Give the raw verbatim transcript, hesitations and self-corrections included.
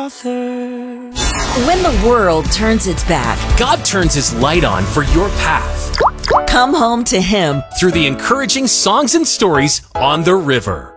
authors. When the world turns its back, God turns His light on for your path come home to Him through the encouraging songs and stories on the river.